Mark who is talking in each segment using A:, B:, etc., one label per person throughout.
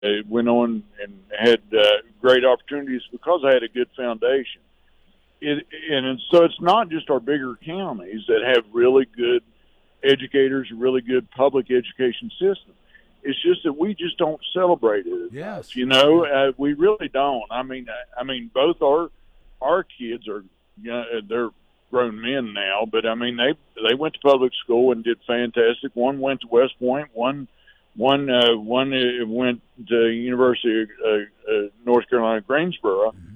A: went on and had great opportunities because I had a good foundation. So it's not just our bigger counties that have really good educators, really good public education system. It's just that we just don't celebrate it as much. We really don't. Both our kids are, they're grown men now, but they went to public school and did fantastic. One went to West Point. One went to University of North Carolina, Greensboro.
B: Mm-hmm.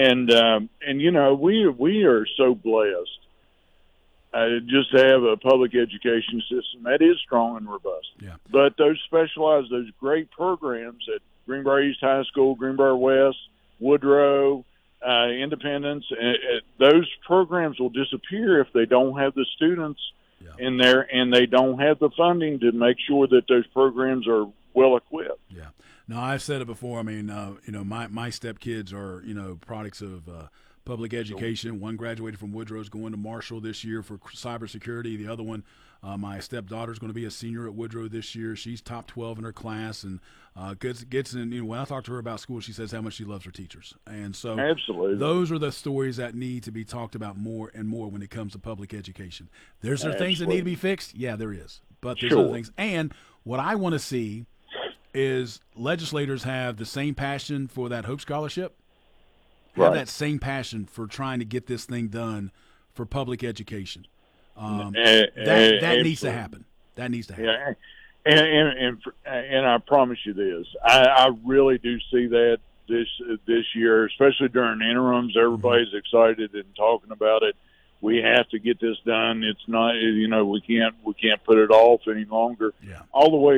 A: And we are so blessed just to have a public education system that is strong and robust.
B: Yeah.
A: But those great programs at Greenbrier East High School, Greenbrier West, Woodrow, Independence, those programs will disappear if they don't have the students in there and they don't have the funding to make sure that those programs are well equipped.
B: Yeah. No, I've said it before. My stepkids are, products of public education. One graduated from Woodrow's, going to Marshall this year for cybersecurity. The other one, my stepdaughter's going to be a senior at Woodrow this year. She's top 12 in her class, and gets in. When I talk to her about school, she says how much she loves her teachers. And so,
A: absolutely,
B: those are the stories that need to be talked about more and more when it comes to public education. There's things that need to be fixed. Yeah, there is, but there's other things. And what I want to see is legislators have the same passion for that Hope Scholarship, have that same passion for trying to get this thing done for public education. That needs to happen. That needs to happen.
A: Yeah. And I promise you this, I really do see that this year, especially during interims. Everybody's excited and talking about it. We have to get this done. It's not, we can't put it off any longer.
B: Yeah.
A: All the way,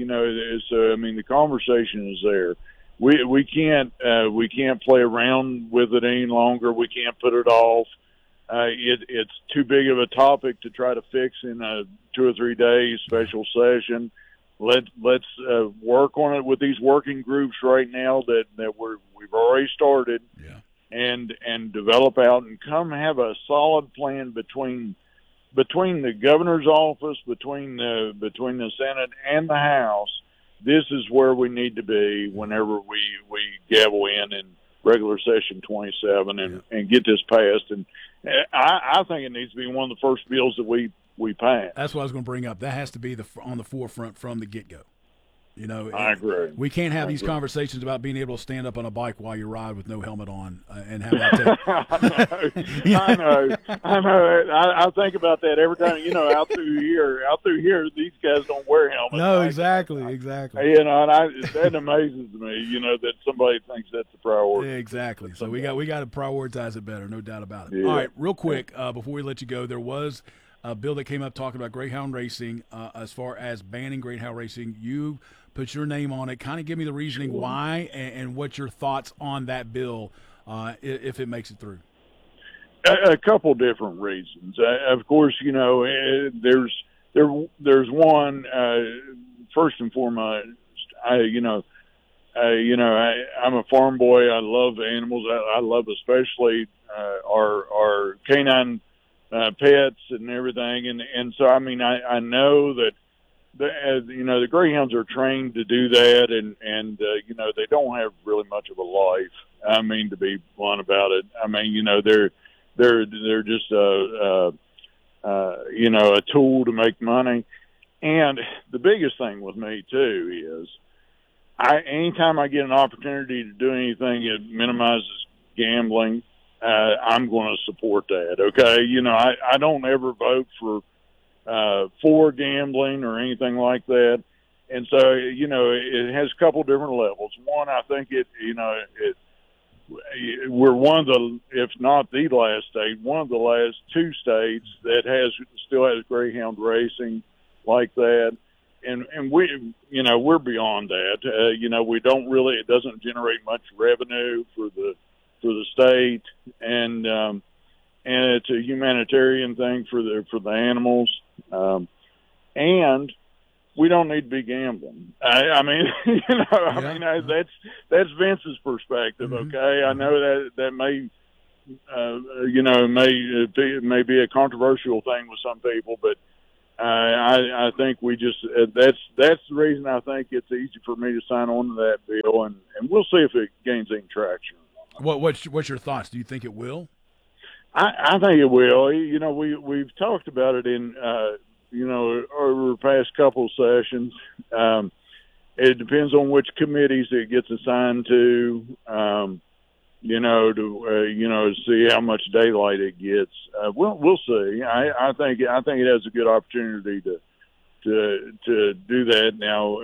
A: the conversation is there. We can't play around with it any longer. We can't put it off. It's too big of a topic to try to fix in a 2 or 3 days special session. Let's work on it with these working groups right now that we've already started.
B: Yeah.
A: And develop out and come have a solid plan between the governor's office, between the Senate and the House. This is where we need to be whenever we gavel in regular session 27 and get this passed. And I think it needs to be one of the first bills that we pass.
B: That's what I was going to bring up. That has to be on the forefront from the get-go.
A: I agree.
B: We can't have these conversations about being able to stand up on a bike while you ride with no helmet on and have that take.
A: I know. I think about that every time. Out through here, these guys don't wear helmets.
B: No, exactly.
A: And that amazes me. That somebody thinks that's a priority.
B: Exactly. So we got to prioritize it better, no doubt about it.
A: Yeah.
B: All right, real quick before we let you go, there was a bill that came up talking about greyhound racing. As far as banning greyhound racing, you put your name on it. Kind of give me the reasoning why and what your thoughts on that bill, if it makes it through.
A: A couple different reasons. Of course, there's one. First and foremost, I'm a farm boy. I love animals. I love especially our canine pets and everything. And so I know that. The greyhounds are trained to do that, and they don't have really much of a life. To be blunt about it, they're just a tool to make money. And the biggest thing with me too is, anytime I get an opportunity to do anything that minimizes gambling, I'm going to support that. Okay, I don't ever vote for gambling or anything like that. And so, it has a couple different levels. One, I think we're one of the, if not the last state, one of the last 2 states that still has greyhound racing like that. And we're beyond that. We don't really, it doesn't generate much revenue for the state. And it's a humanitarian thing for the animals. And we don't need to be gambling. That's Vince's perspective.
B: Mm-hmm.
A: Okay. I know that may be a controversial thing with some people, but I think we just that's the reason I think it's easy for me to sign on to that bill, and we'll see if it gains any traction.
B: What's your thoughts? Do you think it will?
A: I think it will. You know, we've talked about it in over the past couple of sessions. It depends on which committees it gets assigned to. To see how much daylight it gets. We'll see. I think it has a good opportunity to do that. Now,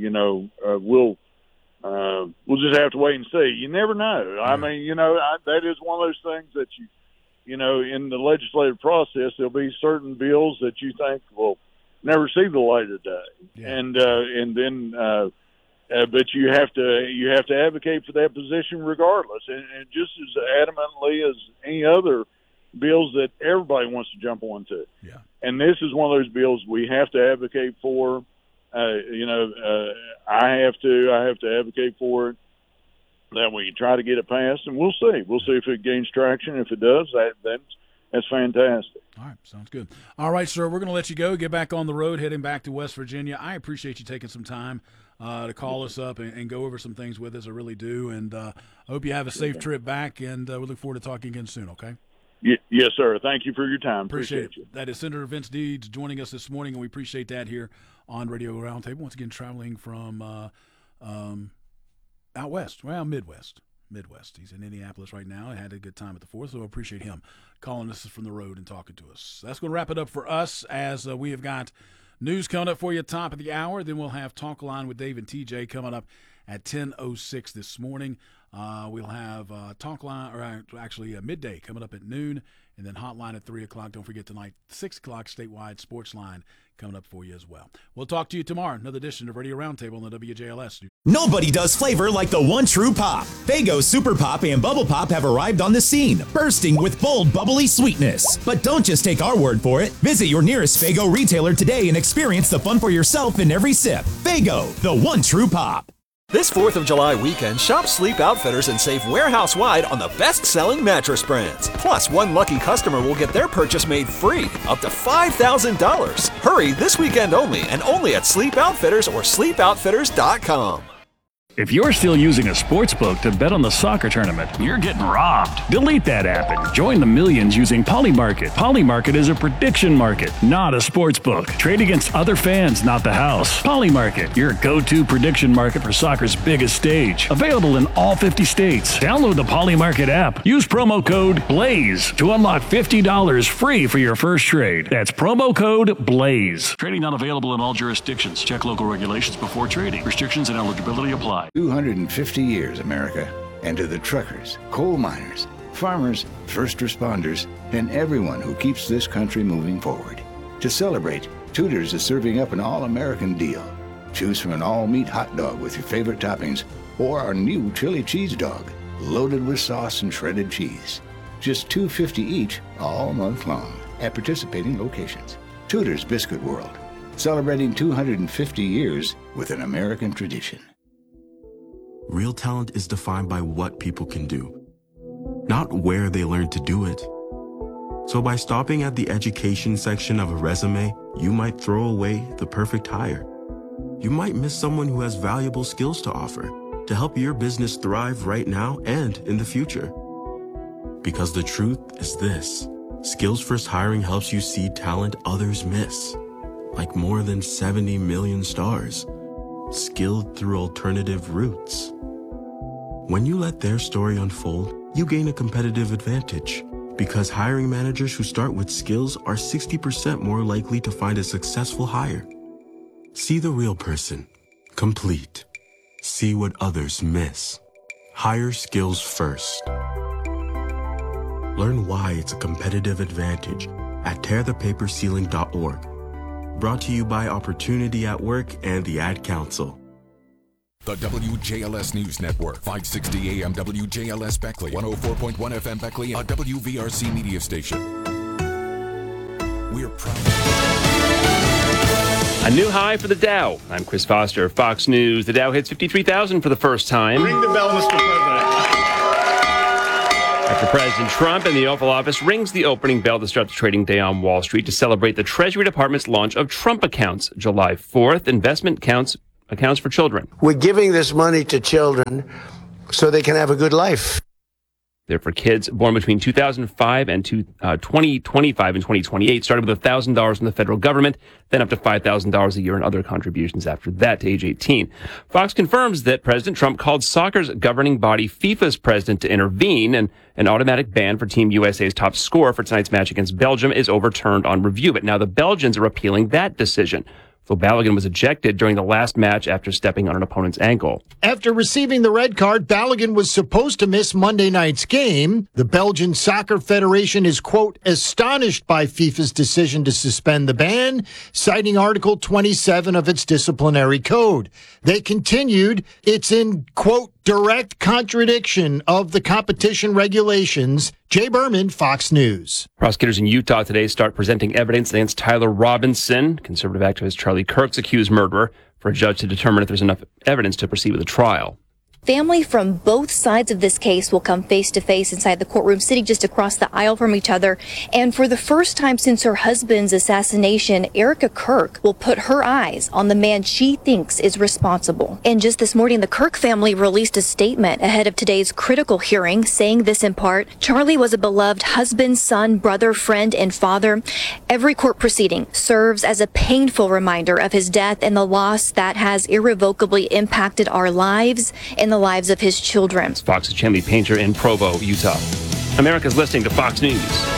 A: we'll just have to wait and see. You never know. I mean, that is one of those things that in the legislative process, there'll be certain bills that you think will never see the light of day, and then. But you have to advocate for that position regardless, and just as adamantly as any other bills that everybody wants to jump onto.
B: Yeah.
A: And this is one of those bills we have to advocate for. I have to advocate for it. That we try to get it passed, and we'll see. We'll see if it gains traction. If it does, that's fantastic.
B: All right, sounds good. All right, sir, we're going to let you go. Get back on the road, heading back to West Virginia. I appreciate you taking some time to call us up and go over some things with us. I really do, and I hope you have a safe trip back, and we look forward to talking again soon, okay?
A: Yes, sir. Thank you for your time.
B: Appreciate you. That is Senator Vince Deeds joining us this morning, and we appreciate that here on Radio Roundtable. Once again, traveling from out west, well, Midwest. He's in Indianapolis right now. I had a good time at the 4th, so I appreciate him calling us from the road and talking to us. That's going to wrap it up for us, as we have got news coming up for you at the top of the hour. Then we'll have Talk Line with Dave and TJ coming up at 10:06 this morning. We'll have Talk Line, or actually midday coming up at noon, and then Hotline at 3 o'clock. Don't forget tonight, 6 o'clock, statewide Sports Line coming up for you as well. We'll talk to you tomorrow. Another edition of Radio Roundtable on the WJLS.
C: Nobody does flavor like the one true pop. Faygo Super Pop and Bubble Pop have arrived on the scene, bursting with bold, bubbly sweetness. But don't just take our word for it. Visit your nearest Faygo retailer today and experience the fun for yourself in every sip. Faygo, the one true pop.
D: This 4th of July weekend, shop Sleep Outfitters and save warehouse-wide on the best-selling mattress brands. Plus, one lucky customer will get their purchase made free, up to $5,000. Hurry, this weekend only, and only at Sleep Outfitters or sleepoutfitters.com.
E: If you're still using a sportsbook to bet on the soccer tournament, you're getting robbed. Delete that app and join the millions using Polymarket. Polymarket is a prediction market, not a sportsbook. Trade against other fans, not the house. Polymarket, your go-to prediction market for soccer's biggest stage. Available in all 50 states. Download the Polymarket app. Use promo code BLAZE to unlock $50 free for your first trade. That's promo code BLAZE. Trading not available in all jurisdictions. Check local regulations before trading. Restrictions and eligibility apply.
F: 250 years, America, and to the truckers, coal miners, farmers, first responders, and everyone who keeps this country moving forward. To celebrate, Tudor's is serving up an all-American deal. Choose from an all-meat hot dog with your favorite toppings, or our new chili cheese dog, loaded with sauce and shredded cheese. Just $2.50 each, all month long, at participating locations. Tudor's Biscuit World, celebrating 250 years with an American tradition.
G: Real talent is defined by what people can do, not where they learn to do it. So by stopping at the education section of a resume, you might throw away the perfect hire. You might miss someone who has valuable skills to offer to help your business thrive right now and in the future. Because the truth is this: Skills First Hiring helps you see talent others miss, like more than 70 million stars, skilled through alternative routes. When you let their story unfold, you gain a competitive advantage, because hiring managers who start with skills are 60% more likely to find a successful hire. See the real person, complete. See what others miss. Hire skills first. Learn why it's a competitive advantage at tearthepaperceiling.org. Brought to you by Opportunity at Work and the Ad Council.
H: The WJLS News Network, 560 AM WJLS Beckley, 104.1 FM Beckley, a WVRC media station. We're proud.
I: A new high for the Dow. I'm Chris Foster, Fox News. The Dow hits 53,000 for the first time.
J: Ring the bell, Mr. President.
I: After President Trump in the Oval Office rings the opening bell to start the trading day on Wall Street to celebrate the Treasury Department's launch of Trump Accounts, July 4th, investment accounts for children.
J: We're giving this money to children so they can have a good life.
I: They're for kids born between 2005 and 2025 and 2028, started with $1,000 from the federal government, then up to $5,000 a year in other contributions after that to age 18. Fox confirms that President Trump called soccer's governing body FIFA's president to intervene, and an automatic ban for Team USA's top scorer for tonight's match against Belgium is overturned on review. But now the Belgians are appealing that decision. Phil Balogun was ejected during the last match after stepping on an opponent's ankle.
K: After receiving the red card, Balogun was supposed to miss Monday night's game. The Belgian Soccer Federation is, quote, astonished by FIFA's decision to suspend the ban, citing Article 27 of its disciplinary code. They continued, it's in, quote, direct contradiction of the competition regulations. Jay Berman, Fox News.
I: Prosecutors in Utah today start presenting evidence against Tyler Robinson, conservative activist Charlie Kirk's accused murderer, for a judge to determine if there's enough evidence to proceed with a trial.
L: Family from both sides of this case will come face to face inside the courtroom, sitting just across the aisle from each other. And for the first time since her husband's assassination, Erica Kirk will put her eyes on the man she thinks is responsible. And just this morning, the Kirk family released a statement ahead of today's critical hearing, saying this in part: Charlie was a beloved husband, son, brother, friend, and father. Every court proceeding serves as a painful reminder of his death and the loss that has irrevocably impacted our lives and the lives of his children.
I: It's Fox's Chanley Painter in Provo, Utah. America's listening to Fox News.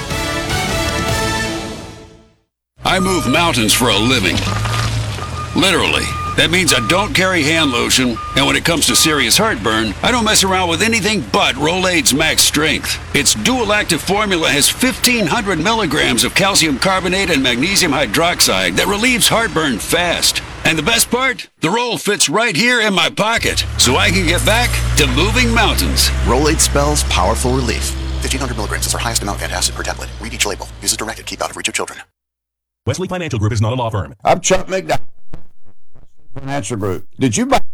M: I move mountains for a living. Literally. That means I don't carry hand lotion, and when it comes to serious heartburn, I don't mess around with anything but Rolaids Max Strength. Its dual-active formula has 1,500 milligrams of calcium carbonate and magnesium hydroxide that relieves heartburn fast. And the best part? The roll fits right here in my pocket, so I can get back to moving mountains.
N: Rolaids spells powerful relief. 1,500 milligrams is our highest amount of antacid per tablet. Read each label. Use as directed. Keep out of reach of children.
O: Wesley Financial Group is not a law firm.
P: I'm Chuck McDonald, Financial Group. Did you buy